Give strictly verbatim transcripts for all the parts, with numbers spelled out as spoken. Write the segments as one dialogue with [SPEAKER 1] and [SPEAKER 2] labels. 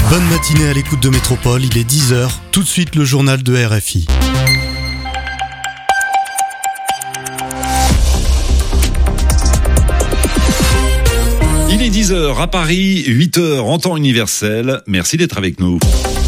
[SPEAKER 1] Bonne matinée à l'écoute de Métropole, il est dix heures. Tout de suite le journal de R F I.
[SPEAKER 2] Il est dix heures à Paris, huit heures en temps universel. Merci d'être avec nous.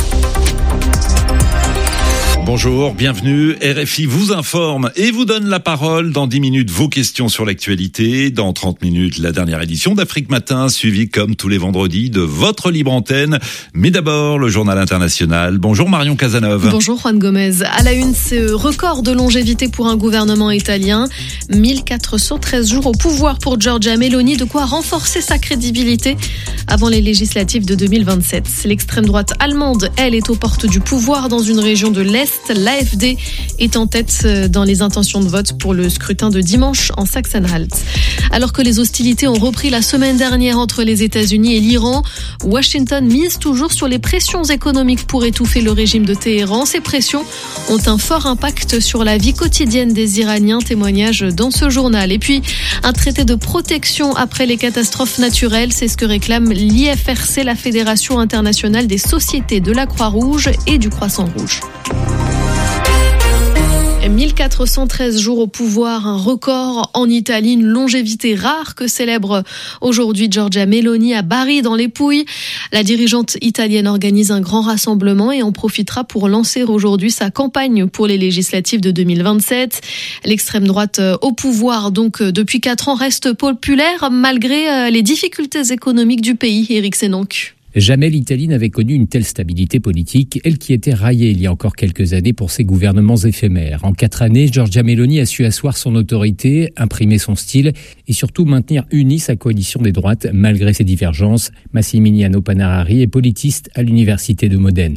[SPEAKER 2] Bonjour, bienvenue. R F I vous informe et vous donne la parole. Dans dix minutes, vos questions sur l'actualité. Dans trente minutes, la dernière édition d'Afrique Matin, suivie comme tous les vendredis de votre libre antenne. Mais d'abord, le journal international. Bonjour Marion Casanov.
[SPEAKER 3] Bonjour Juan Gomez. À la une, c'est record de longévité pour un gouvernement italien. mille quatre cent treize jours au pouvoir pour Giorgia Meloni, de quoi renforcer sa crédibilité avant les législatives de deux mille vingt-sept. L'extrême droite allemande, elle, est aux portes du pouvoir dans une région de l'Est. L'A F D est en tête dans les intentions de vote pour le scrutin de dimanche en Saxe-Anhalt. Alors que les hostilités ont repris la semaine dernière entre les États-Unis et l'Iran, Washington mise toujours sur les pressions économiques pour étouffer le régime de Téhéran. Ces pressions ont un fort impact sur la vie quotidienne des Iraniens, témoignage dans ce journal. Et puis, un traité de protection après les catastrophes naturelles, c'est ce que réclame l'I F R C, la Fédération internationale des sociétés de la Croix-Rouge et du Croissant-Rouge. mille quatre cent treize jours au pouvoir, un record en Italie, une longévité rare que célèbre aujourd'hui Giorgia Meloni à Bari dans les Pouilles. La dirigeante italienne organise un grand rassemblement et en profitera pour lancer aujourd'hui sa campagne pour les législatives de deux mille vingt-sept. L'extrême droite au pouvoir donc depuis quatre ans reste populaire malgré les difficultés économiques du pays. Éric Sénanque.
[SPEAKER 4] Jamais l'Italie n'avait connu une telle stabilité politique, elle qui était raillée il y a encore quelques années pour ses gouvernements éphémères. En quatre années, Giorgia Meloni a su asseoir son autorité, imprimer son style et surtout maintenir unie sa coalition des droites malgré ses divergences. Massimiliano Panarari est politiste à l'université de Modène.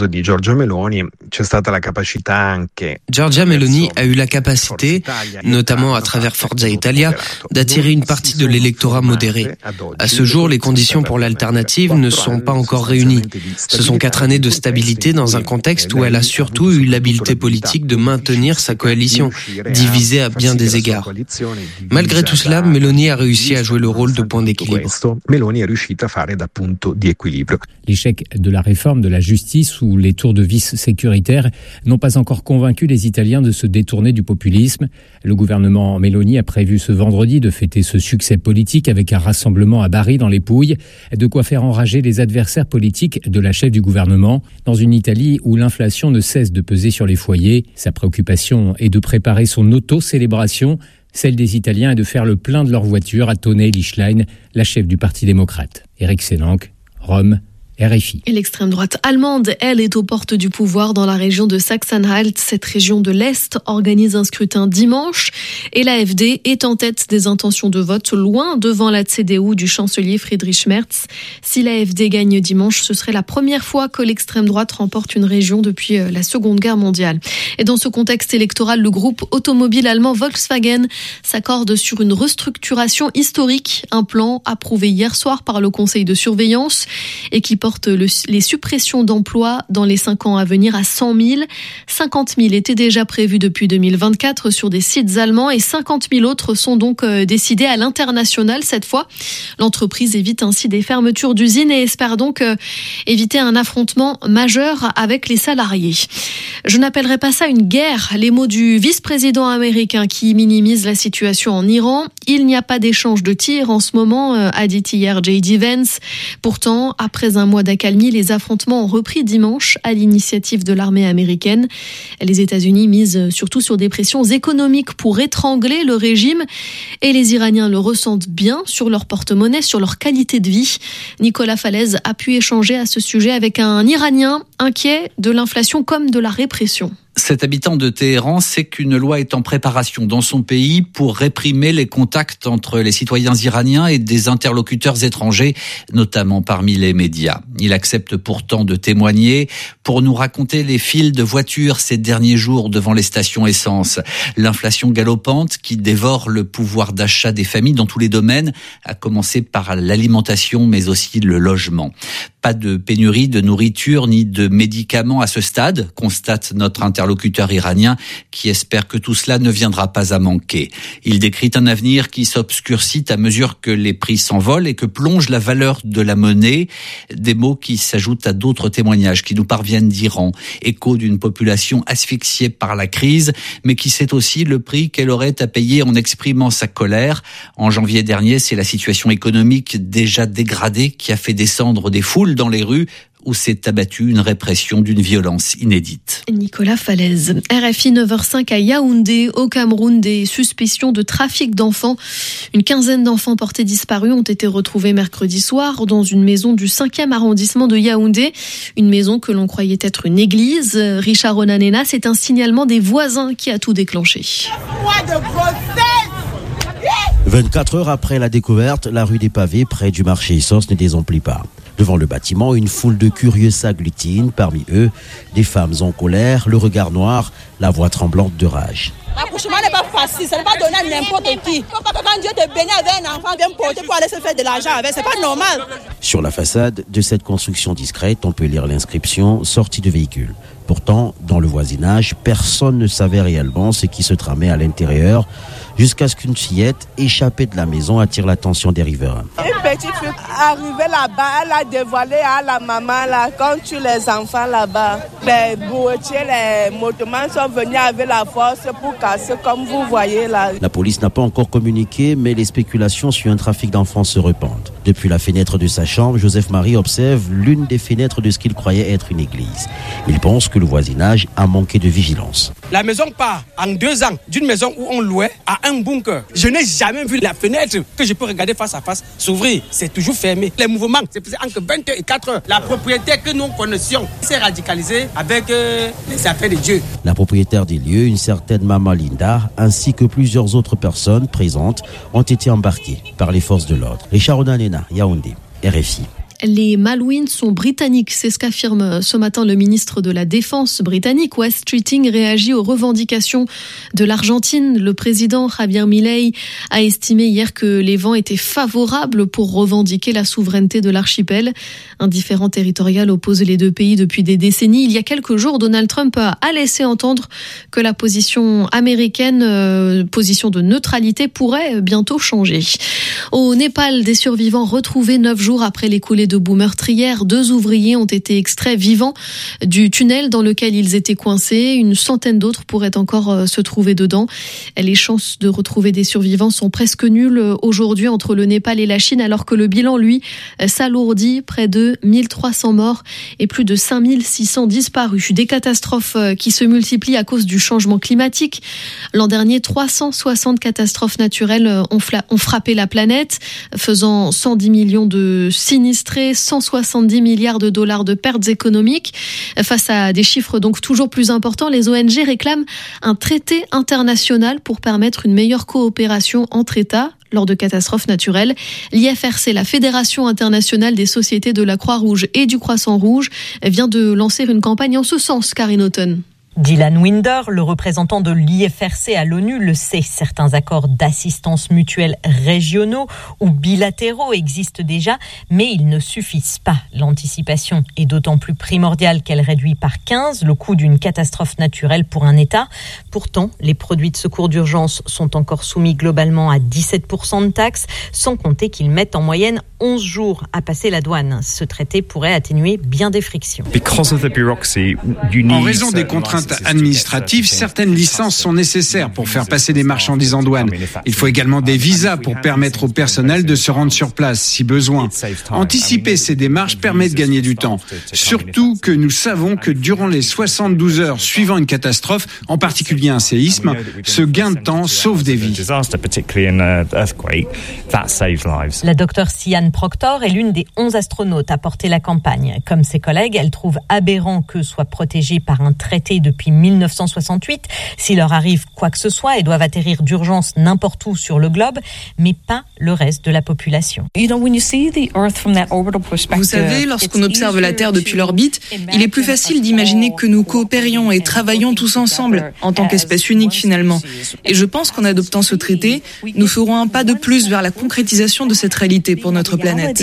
[SPEAKER 5] Giorgia Meloni a eu la capacité, notamment à travers Forza Italia, d'attirer une partie de l'électorat modéré. À ce jour, les conditions pour l'alternative ne sont pas encore réunies. Ce sont quatre années de stabilité dans un contexte où elle a surtout eu l'habileté politique de maintenir sa coalition, divisée à bien des égards. Malgré tout cela, Meloni a réussi à jouer le rôle de point d'équilibre.
[SPEAKER 4] L'échec de la réforme de la justice ou les tours de vis sécuritaires n'ont pas encore convaincu les Italiens de se détourner du populisme. Le gouvernement Meloni a prévu ce vendredi de fêter ce succès politique avec un rassemblement à Bari dans les Pouilles, de quoi faire enrager les adversaires politiques de la chef du gouvernement. Dans une Italie où l'inflation ne cesse de peser sur les foyers, sa préoccupation est de préparer son auto-célébration. Celle des Italiens est de faire le plein de leur voiture, a tonné Lichlein, la chef du Parti démocrate. Éric Sénanque, Rome. R F I.
[SPEAKER 3] Et l'extrême droite allemande, elle, est aux portes du pouvoir dans la région de Saxe-Anhalt. Cette région de l'Est organise un scrutin dimanche et l'A F D est en tête des intentions de vote, loin devant la C D U du chancelier Friedrich Merz. Si l'A F D gagne dimanche, ce serait la première fois que l'extrême droite remporte une région depuis la Seconde Guerre mondiale. Et dans ce contexte électoral, le groupe automobile allemand Volkswagen s'accorde sur une restructuration historique, un plan approuvé hier soir par le conseil de surveillance et qui porte Le, les suppressions d'emplois dans les cinq ans à venir à cent mille. cinquante mille étaient déjà prévus depuis deux mille vingt-quatre sur des sites allemands et cinquante mille autres sont donc euh, décidés à l'international cette fois. L'entreprise évite ainsi des fermetures d'usines et espère donc euh, éviter un affrontement majeur avec les salariés. Je n'appellerai pas ça une guerre. Les mots du vice-président américain qui minimise la situation en Iran. Il n'y a pas d'échange de tirs en ce moment, euh, a dit hier J D Vance. Pourtant, après un mois d'accalmie, les affrontements ont repris dimanche à l'initiative de l'armée américaine. Les États-Unis misent surtout sur des pressions économiques pour étrangler le régime et les Iraniens le ressentent bien sur leur porte-monnaie, sur leur qualité de vie. Nicolas Falaise a pu échanger à ce sujet avec un Iranien inquiet de l'inflation comme de la répression.
[SPEAKER 6] Cet habitant de Téhéran sait qu'une loi est en préparation dans son pays pour réprimer les contacts entre les citoyens iraniens et des interlocuteurs étrangers, notamment parmi les médias. Il accepte pourtant de témoigner pour nous raconter les files de voitures ces derniers jours devant les stations essence. L'inflation galopante qui dévore le pouvoir d'achat des familles dans tous les domaines, à commencer par l'alimentation mais aussi le logement. Pas de pénurie de nourriture ni de médicaments à ce stade, constate notre interlocuteur iranien qui espère que tout cela ne viendra pas à manquer. Il décrit un avenir qui s'obscurcit à mesure que les prix s'envolent et que plonge la valeur de la monnaie. Des mots qui s'ajoutent à d'autres témoignages qui nous parviennent d'Iran. Écho d'une population asphyxiée par la crise, mais qui sait aussi le prix qu'elle aurait à payer en exprimant sa colère. En janvier dernier, c'est la situation économique déjà dégradée qui a fait descendre des foules dans les rues où s'est abattue une répression d'une violence inédite.
[SPEAKER 3] Nicolas Falaise. R F I neuf heures cinq à Yaoundé, au Cameroun, des suspicions de trafic d'enfants. Une quinzaine d'enfants portés disparus ont été retrouvés mercredi soir dans une maison du cinquième arrondissement de Yaoundé. Une maison que l'on croyait être une église. Richard Onanena, c'est un signalement des voisins qui a tout déclenché.
[SPEAKER 7] vingt-quatre heures après la découverte, la rue des Pavés, près du marché Issos, ne désemplit pas. Devant le bâtiment, une foule de curieux s'agglutine. Parmi eux, des femmes en colère, le regard noir, la voix tremblante de rage.
[SPEAKER 8] L'accouchement n'est pas facile, ça n'est pas donné à n'importe qui. Faut pas que quand Dieu te bénit avec un enfant, vienne porter pour aller se faire de l'argent avec, c'est pas normal.
[SPEAKER 7] Sur la façade de cette construction discrète, on peut lire l'inscription « Sortie de véhicule ». Pourtant, dans le voisinage, personne ne savait réellement ce qui se tramait à l'intérieur, jusqu'à ce qu'une fillette échappée de la maison attire l'attention des riverains.
[SPEAKER 8] Une petite fille arrivée là-bas, elle a dévoilé à la maman, là, quand tu les enfants là-bas. Les bourretiers, les motomans sont venus avec la force pour casser, comme vous voyez là.
[SPEAKER 7] La police n'a pas encore communiqué, mais les spéculations sur un trafic d'enfants se répandent. Depuis la fenêtre de sa chambre, Joseph Marie observe l'une des fenêtres de ce qu'il croyait être une église. Il pense que le voisinage a manqué de vigilance.
[SPEAKER 9] La maison part en deux ans d'une maison où on louait à un bunker. Je n'ai jamais vu la fenêtre que je peux regarder face à face s'ouvrir. C'est toujours fermé. Les mouvements, c'est entre vingt heures et quatre heures. La propriétaire que nous connaissions s'est radicalisée avec euh, les affaires de Dieu.
[SPEAKER 7] La propriétaire des lieux, une certaine Maman Linda, ainsi que plusieurs autres personnes présentes, ont été embarquées par les forces de l'ordre. Richard Onanena, Yaoundé, R F I.
[SPEAKER 3] Les Malouines sont britanniques, c'est ce qu'affirme ce matin le ministre de la Défense britannique. West Streeting réagit aux revendications de l'Argentine. Le président Javier Milei a estimé hier que les vents étaient favorables pour revendiquer la souveraineté de l'archipel. Un différend territorial oppose les deux pays depuis des décennies. Il y a quelques jours, Donald Trump a laissé entendre que la position américaine, euh, position de neutralité, pourrait bientôt changer. Au Népal, des survivants retrouvés neuf jours après les coulées de boue meurtrière. Deux ouvriers ont été extraits vivants du tunnel dans lequel ils étaient coincés. Une centaine d'autres pourraient encore se trouver dedans. Les chances de retrouver des survivants sont presque nulles aujourd'hui entre le Népal et la Chine, alors que le bilan, lui, s'alourdit. Près de mille trois cents morts et plus de cinq mille six cents disparus. Des catastrophes qui se multiplient à cause du changement climatique. L'an dernier, trois cent soixante catastrophes naturelles ont frappé la planète, faisant cent dix millions de sinistrés, cent soixante-dix milliards de dollars de pertes économiques. Face à des chiffres donc toujours plus importants, les O N G réclament un traité international pour permettre une meilleure coopération entre États lors de catastrophes naturelles. L'I F R C, la Fédération internationale des sociétés de la Croix-Rouge et du Croissant-Rouge, vient de lancer une campagne en ce sens, Karine Houghton.
[SPEAKER 10] Dylan Winder, le représentant de l'I F R C à l'ONU, le sait. Certains accords d'assistance mutuelle régionaux ou bilatéraux existent déjà, mais ils ne suffisent pas. L'anticipation est d'autant plus primordiale qu'elle réduit par quinze le coût d'une catastrophe naturelle pour un État. Pourtant, les produits de secours d'urgence sont encore soumis globalement à dix-sept pour cent de taxes, sans compter qu'ils mettent en moyenne onze jours à passer la douane. Ce traité pourrait atténuer bien des frictions.
[SPEAKER 11] En raison des contraintes administratives, certaines licences sont nécessaires pour faire passer des marchandises en douane. Il faut également des visas pour permettre au personnel de se rendre sur place si besoin. Anticiper ces démarches permet de gagner du temps. Surtout que nous savons que durant les soixante-douze heures suivant une catastrophe, en particulier un séisme, ce gain de temps sauve des vies.
[SPEAKER 10] La docteure Sian Proctor est l'une des onze astronautes à porter la campagne. Comme ses collègues, elle trouve aberrant qu'eux soient protégés par un traité depuis mille neuf cent soixante-huit. S'il leur arrive quoi que ce soit, ils doivent atterrir d'urgence n'importe où sur le globe, mais pas le reste de la population.
[SPEAKER 12] Vous savez, lorsqu'on observe la Terre depuis l'orbite, il est plus facile d'imaginer que nous coopérions et travaillons tous ensemble, en tant qu'espèce unique finalement. Et je pense qu'en adoptant ce traité, nous ferons un pas de plus vers la concrétisation de cette réalité pour notre planète.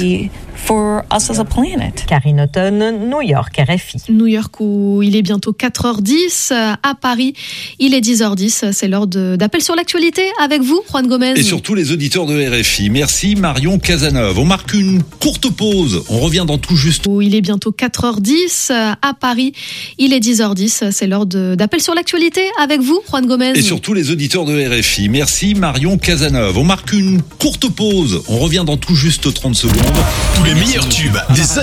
[SPEAKER 10] Karine Auton, New York, R F I.
[SPEAKER 3] New York où il est bientôt quatre heures dix. À Paris, il est dix heures dix. C'est l'heure de, d'appel sur l'actualité avec vous, Juan Gomez.
[SPEAKER 2] Et surtout les auditeurs de R F I. Merci Marion Cazeneuve. On marque une courte pause. On revient dans tout juste.
[SPEAKER 3] Où il est bientôt quatre heures dix. À Paris, il est dix heures dix. C'est l'heure de, d'appel sur l'actualité avec vous, Juan Gomez.
[SPEAKER 2] Et surtout les auditeurs de R F I. Merci Marion Cazeneuve. On marque une courte pause. On revient dans tout juste trente secondes.
[SPEAKER 1] Tous les meilleurs tubes des